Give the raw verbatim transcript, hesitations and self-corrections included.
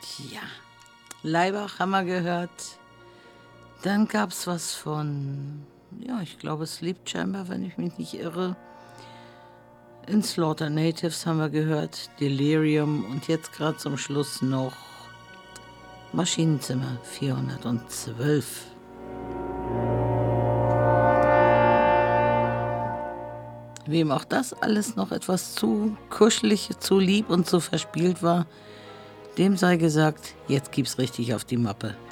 Tja, Laibach haben wir gehört. Dann gab's was von, ja, ich glaube Sleep Chamber, wenn ich mich nicht irre. In Slaughter Natives haben wir gehört, Delirium und jetzt gerade zum Schluss noch Maschinenzimmer vierhundertzwölf. Wem auch das alles noch etwas zu kuschelig, zu lieb und zu verspielt war, dem sei gesagt, jetzt gibt's richtig auf die Mappe.